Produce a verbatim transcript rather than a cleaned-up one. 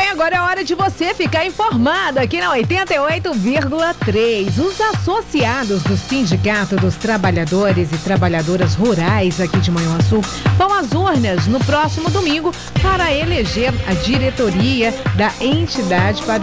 bem, agora é hora de você ficar informado aqui na oitenta e oito vírgula três. Os associados do Sindicato dos Trabalhadores e Trabalhadoras Rurais aqui de Manhuaçu vão às urnas no próximo domingo para eleger a diretoria da entidade para